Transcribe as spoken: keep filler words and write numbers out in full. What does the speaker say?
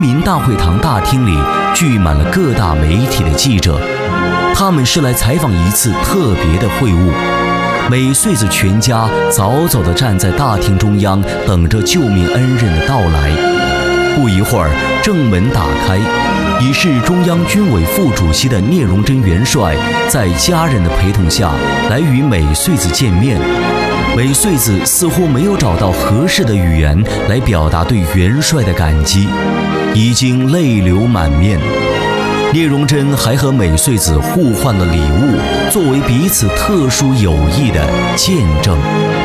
民大会堂大厅里聚满了各大媒体的记者，他们是来采访一次特别的会晤。美穗子全家早早地站在大厅中央，等着救命恩人的到来。不一会儿，正门打开，已是中央军委副主席的聂荣臻元帅在家人的陪同下来与美穗子见面。美穗子似乎没有找到合适的语言来表达对元帅的感激，已经泪流满面。聂荣臻还和美穗子互换了礼物，作为彼此特殊友谊的见证。